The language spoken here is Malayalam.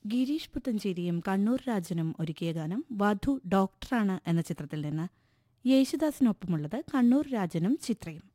ഗിരീഷ് പുത്തഞ്ചേരിയും കണ്ണൂർ രാജനും ഒരുക്കിയ ഗാനം വധു ഡോക്ടറാണ് എന്ന ചിത്രത്തിൽ നിന്ന്. യേശുദാസിനൊപ്പമുള്ളത് കണ്ണൂർ രാജനും ചിത്രയും.